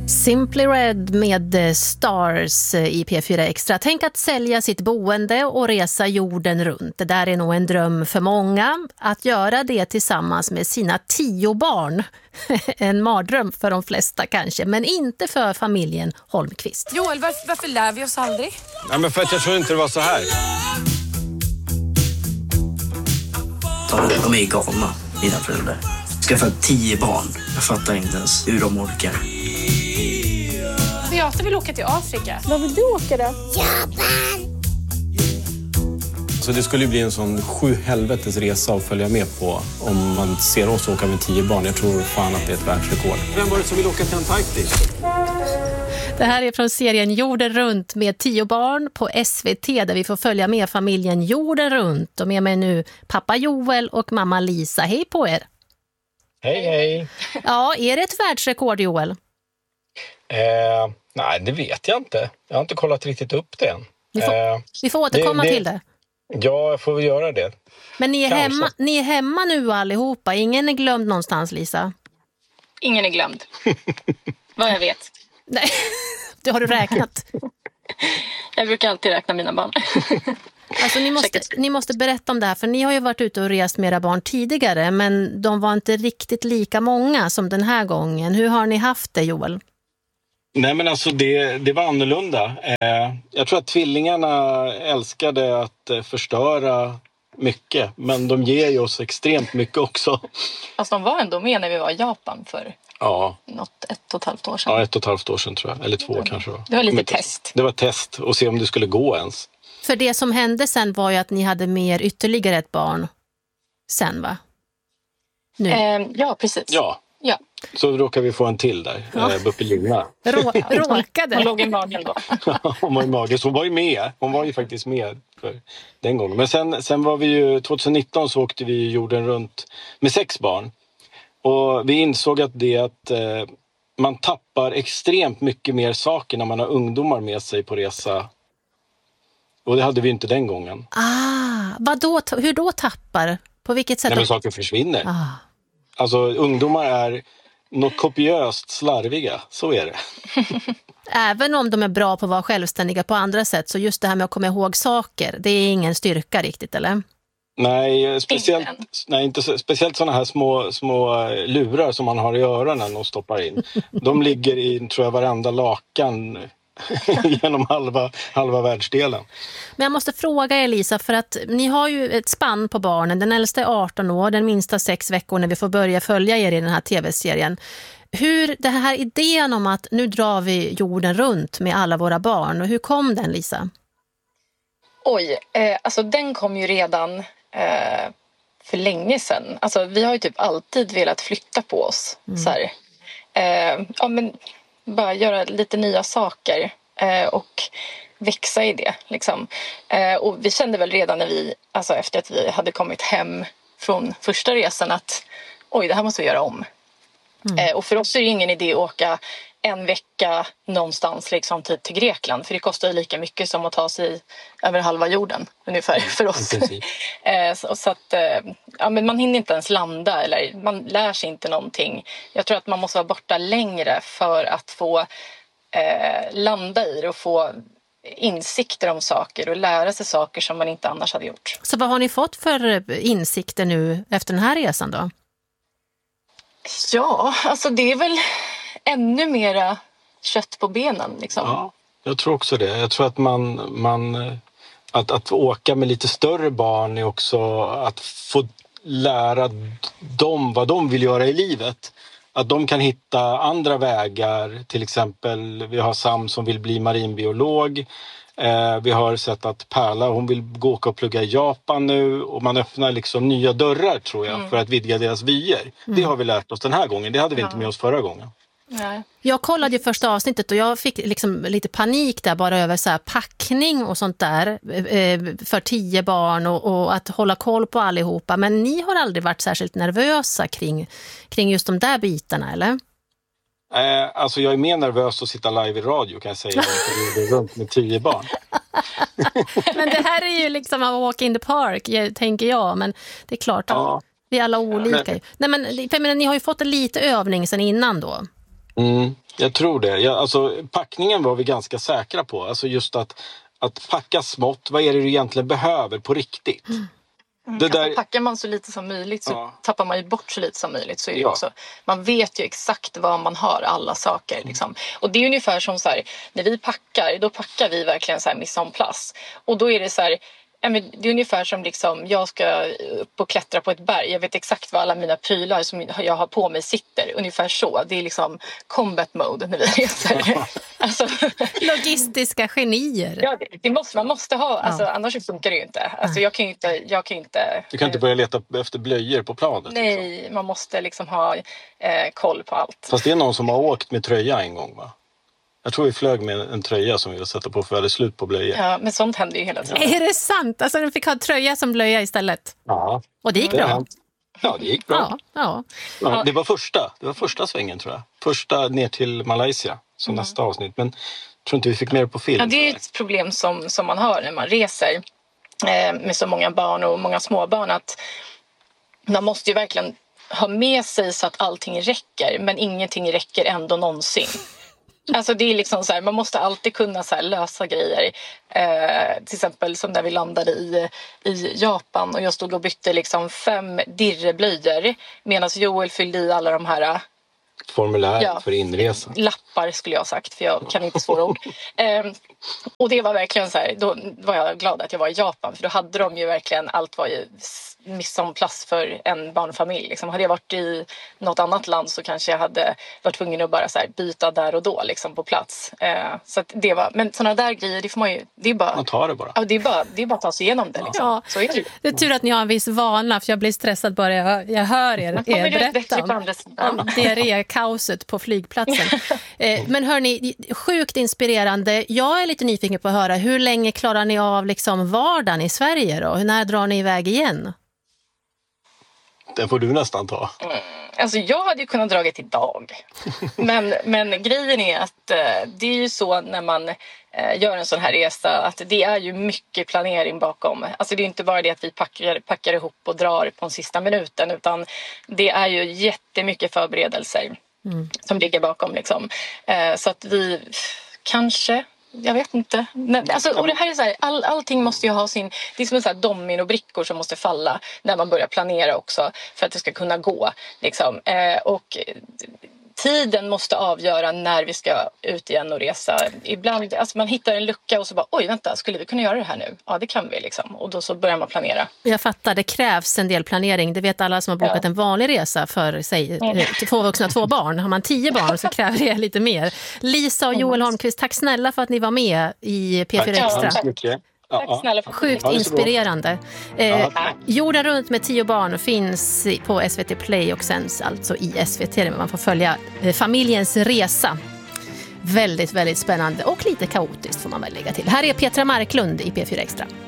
Simply Red med Stars i P4 Extra. Tänk att sälja sitt boende och resa jorden runt. Det där är nog en dröm för många. Att göra det tillsammans med sina 10 barn. En mardröm för de flesta kanske, men inte för familjen Holmqvist. Joel, varför lär vi oss aldrig? Ja, men för att jag tror inte det var så här. De är galna, mina föräldrar. Skaffa 10 barn. Jag fattar inte ens hur de orkar. Beata vill åka till Afrika. Var vill du åka då? Japan! Så det skulle ju bli en sån 7 helvetes resa att följa med på om man ser oss åka med 10 barn. Jag tror fan att det är ett världsrekord. Vem var det som vill åka till Antarktis? Det här är från serien Jorden runt med 10 barn på SVT där vi får följa med familjen Jorden runt. Och med mig nu pappa Joel och mamma Lisa. Hej på er! Hej, hej! Ja, är det ett världsrekord, Joel? Nej, det vet jag inte. Jag har inte kollat riktigt upp det än. Vi får återkomma till det. Ja, jag får väl göra det. Men ni är hemma nu allihopa. Ingen är glömd någonstans, Lisa? Ingen är glömd. Vad jag vet. Nej, det har du räknat. Jag brukar alltid räkna mina barn. Alltså ni måste berätta om det här, för ni har ju varit ute och rest med era barn tidigare, men de var inte riktigt lika många som den här gången. Hur har ni haft det, Joel? Nej, men alltså det var annorlunda. Jag tror att tvillingarna älskade att förstöra mycket, men de ger ju oss extremt mycket också. Alltså de var ändå med när vi var i Japan för något 1,5 år sedan. Ja, 1,5 år sedan tror jag. Eller 2 kanske. Det var lite test. Det var test och se om det skulle gå ens. För det som hände sen var ju att ni hade med ytterligare ett barn sen, va? Nu. Ja, precis. Ja. Så råkade vi få en till där, Buppelina. Råkade? Hon låg i magen då. Hon var i magen, så hon var ju med. Hon var ju faktiskt med för den gången. Men sen var vi ju, 2019 så åkte vi jorden runt med 6 barn. Och vi insåg att man tappar extremt mycket mer saker när man har ungdomar med sig på resa. Och det hade vi inte den gången. Hur då tappar? På vilket sätt? Nej, men saker försvinner. Alltså ungdomar är något kopiöst slarviga, så är det. Även om de är bra på att vara självständiga på andra sätt, så just det här med att komma ihåg saker, det är ingen styrka riktigt, eller? Nej, speciellt sådana här små lurar som man har i öronen och stoppar in. De ligger i, tror jag, varenda lakan genom halva världsdelen. Men jag måste fråga er, Lisa, för att ni har ju ett spann på barnen. Den äldsta är 18 år, den minsta 6 veckor när vi får börja följa er i den här tv-serien. Hur det här idén om att nu drar vi jorden runt med alla våra barn, och hur kom den, Lisa? Alltså den kom ju redan för länge sedan. Alltså vi har ju typ alltid velat flytta på oss. Så här. Men bara göra lite nya saker och växa i det liksom. Och vi kände väl redan efter att vi hade kommit hem från första resan att det här måste vi göra om. Och för oss är det ingen idé att åka en vecka någonstans liksom typ till Grekland, för det kostar ju lika mycket som att ta sig över halva jorden ungefär för oss. Så att men man hinner inte ens landa, eller man lär sig inte någonting. Jag tror att man måste vara borta längre för att få landa i det och få insikter om saker och lära sig saker som man inte annars hade gjort. Så vad har ni fått för insikter nu efter den här resan då? Ja, alltså det är väl ännu mera kött på benen liksom. Ja, jag tror också det. Jag tror att att åka med lite större barn är också att få lära dem vad de vill göra i livet. Att de kan hitta andra vägar. Till exempel, vi har Sam som vill bli marinbiolog. Vi har sett att Perla, hon vill åka och plugga i Japan nu. Och man öppnar liksom nya dörrar, tror jag, för att vidga deras vyer. Det har vi lärt oss den här gången. Det hade vi inte med oss förra gången. Nej. Jag kollade ju första avsnittet och jag fick liksom lite panik där bara över så här packning och sånt där för 10 barn och att hålla koll på allihopa. Men ni har aldrig varit särskilt nervösa kring just de där bitarna, eller? Alltså jag är mer nervös att sitta live i radio, kan jag säga, för det är runt med 10 barn. Men det här är ju liksom att walk in the park, tänker jag. Men det är klart att vi är alla olika. Nej, men ni har ju fått en lite övning sen innan då. Jag tror det. Alltså, packningen var vi ganska säkra på. Alltså just att packa smått, vad är det du egentligen behöver på riktigt? Det där... Packar man så lite som möjligt så tappar man ju bort så lite som möjligt. Så är det också, man vet ju exakt vad man har, alla saker. Liksom. Och det är ungefär som så här, när vi packar, då packar vi verkligen så här mise en place. Och då är det så här, det är ungefär som liksom, jag ska upp och klättra på ett berg. Jag vet exakt vad alla mina prylar som jag har på mig sitter. Ungefär så. Det är liksom combat mode när vi reser. Alltså, logistiska genier. Ja, man måste ha. Alltså, annars funkar det ju inte. Alltså, jag kan ju inte... Du kan inte börja leta efter blöjor på planet. Nej, liksom. Man måste liksom ha koll på allt. Fast det är någon som har åkt med tröja en gång, va? Jag tror vi flög med en tröja som vi ville sätta på för vi hade slut på blöjor. Ja, men sånt händer ju hela tiden. Är det sant? Alltså de fick ha tröja som blöja istället? Ja. Och det gick bra? Ja, det gick bra. Ja. Det var första svängen, tror jag. Första ner till Malaysia, som nästa avsnitt. Men jag tror inte vi fick mer på film. Ja, det är ett problem som man har när man reser med så många barn och många småbarn. Att man måste ju verkligen ha med sig så att allting räcker. Men ingenting räcker ändå någonsin. Alltså det är liksom så här, man måste alltid kunna så här lösa grejer. Till exempel som när vi landade i Japan och jag stod och bytte liksom 5 dirreblöjor medan Joel fyllde i alla de här formulär för inresan. Lappar skulle jag ha sagt, för jag kan inte svåra ord. Och det var verkligen så här, då var jag glad att jag var i Japan, för då hade de ju verkligen, allt var ju mise en place för en barnfamilj. Liksom. Hade jag varit i något annat land så kanske jag hade varit tvungen att bara så här byta där och då liksom, på plats. Så att det var, men sådana där grejer, det får man ju, det är bara... Man tar det bara. Ja, det är bara att ta sig igenom det. Liksom. Ja. Så är det. Det är tur att ni har en viss vana, för jag blir stressad bara jag hör er berätta om diarrékaoset på flygplatsen. Men hörni, sjukt inspirerande. Jag är lite nyfiken på att höra, hur länge klarar ni av liksom vardagen i Sverige då? När drar ni iväg igen? Den får du nästan ta. Alltså jag hade ju kunnat dragit idag. Men grejen är att det är ju så när man gör en sån här resa att det är ju mycket planering bakom. Alltså det är inte bara det att vi packar ihop och drar på den sista minuten, utan det är ju jättemycket förberedelser som ligger bakom liksom. Så att vi kanske... Jag vet inte. Alltså, och det här är så här, allting måste ju ha sin... Det är som en så här dominobrickor som måste falla när man börjar planera också för att det ska kunna gå. Liksom. Och tiden måste avgöra när vi ska ut igen och resa. Ibland, alltså man hittar en lucka och så bara, oj vänta, skulle vi kunna göra det här nu? Ja, det kan vi liksom. Och då så börjar man planera. Jag fattar, det krävs en del planering. Det vet alla som har bokat en vanlig resa för sig, 2 vuxna och 2 barn. Har man 10 barn så kräver det lite mer. Lisa och Joel Holmqvist, tack snälla för att ni var med i P4 Extra. Tack snälla för sjukt inspirerande. Jorden runt med 10 barn finns på SVT Play och sänds alltså i SVT, där man får följa familjens resa. Väldigt, väldigt spännande och lite kaotiskt får man väl lägga till. Här är Petra Marklund i P4 Extra.